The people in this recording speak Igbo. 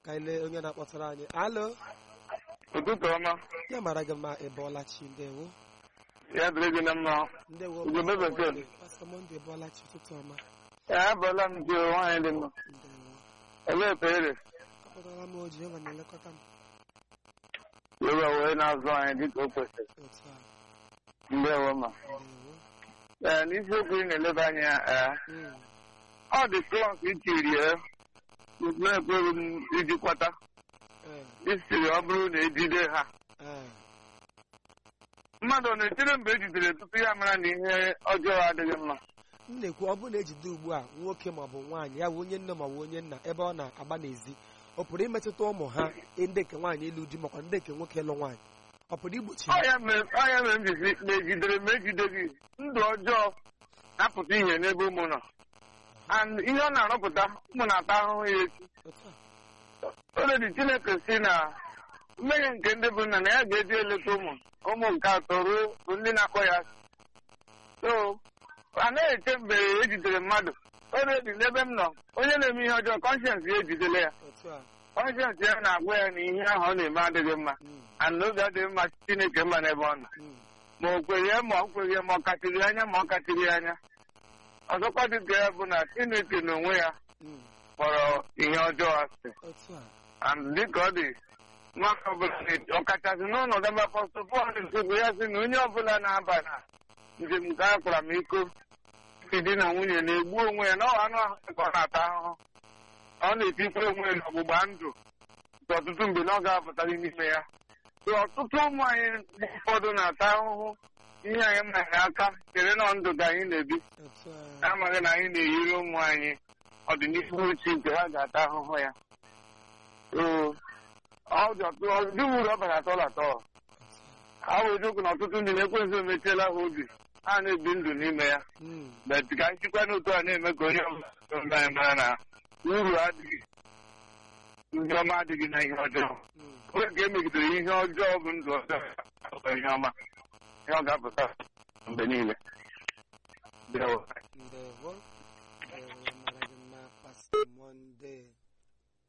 ka ile onye na-akpọtara anyị. Alo. Ụtụtụ ọma. Ya mara gị mma ịbọọla chi ndewo. Ya dịrị gị na mma. Ndewo. Ugogbe bekee. Pastor Monday ịbọọla chi ụtụtụ ọma. Ya abụọla m dị nwaanyị dị mma. Ndewo. Olee pere? Akpọtara m oji enwe na-elekọta m. Yoga wee na-azụ anyị dịka o kwesịrị. Otu a. Ndewo ma. Ndewo. N'isiokwu ị na-eleba anya ọ dị klọs itiri na-ekweghị m iji kwata. Isiri ọ bụrụ na ejide ha. Mmadụ ọ na-echere mgbe ejidere tupu ya mara na ihe ọjọọ adịghị mma. M na-ekwu ọ bụrụ na ejide ugbu a nwoke maọbụ nwaanyị ya bụ onye nne maọbụ onye nna ebe ọ na-agba n'ezi ọ pụrụ imetụta ụmụ ha ndị nke nwaanyị ịlụ di makwa ndị nke nwoke ịlụ nwaanyị ọ pụrụ igbochi Ọ ya mere m jizi na ejidere ma ejideghị ndụ ọjọọ na-apụta ihe n'ebe ụmụ nọ. And ihe ọ na-arụpụta ụmụ na-ata ahụhụ ya echi. Oledi Chineke si na mmehie nke ndị bụ nna na ya ga-eji eleta ụmụ nke atọ ruo ndị na-akpọ ya. So anaghị eche mgbe ejidere mmadụ oledi n'ebe m nọ onye na-eme ihe ọjọọ kọnshens ya ejidela ya. Kọnshens ya na-agwa ya na ihe ahụ ọ na-eme adịghị mma and n'oge adịghị mma Chineke mma n'ebe ọ nọ ma o kweghị ya ma ọ kweghị ya ma ọ kachiri ya anya ma ọ kachiri ya anya. Ọzọkwa dịka ya bụ na Chineke n'onwe ya kpọrọ ihe ọjọọ asị and dịka ọ dị nwaka ọbụla ọkachasị n'ọnọdụ ebe apọstọl Pọl nsogbu ya sị na onye ọbụla na-aba na njem nke akwara m iko di na nwunye na-egbu onwe ya na ọ anụ ahụ ka ọ na-ata ahụhụ ọ na-etikwa onwe ya n'ọgbụgba ndụ nke ọtụtụ mgbe na ọ ga-apụtara n'ime ya. So ọtụtụ ụmụ anyị ụfọdụ na-ata ahụhụ ihe anyị mara aka chere na ndụ ka anyị na-ebi amaghị na anyị na-eyiri ụmụ anyị ọdịnihu uche nke ha ga-ata ahụhụ ya. Ọdị uru ọ bara atọla atọ ahụ eziokwu na ọtụtụ ndị na-ekwensu emechiela ha obi ha na-ebi ndụ n'ime ya bet ka anyị chịkwa n'otu a na-eme ka onye ọbụla anyị mara na uru adịghị ndị ọma adịghị na ihe ọjọọ. Oge ka emegidere ihe ọjọọ bụ ndụ ọjọọ ihe ọma ihe ọ ga-apụta mgbe niile. Ndewo. Ndewo mara gị mma Pastor Monday.